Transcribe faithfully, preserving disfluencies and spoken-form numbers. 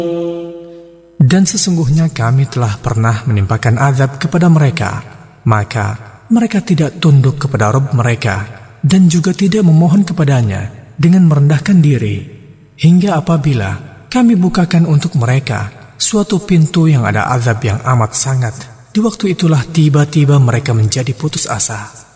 Dan sesungguhnya kami telah pernah menimpakan azab kepada mereka, maka mereka tidak tunduk kepada Rabb mereka dan juga tidak memohon kepadanya dengan merendahkan diri, hingga apabila kami bukakan untuk mereka suatu pintu yang ada azab yang amat sangat, di waktu itulah tiba-tiba mereka menjadi putus asa.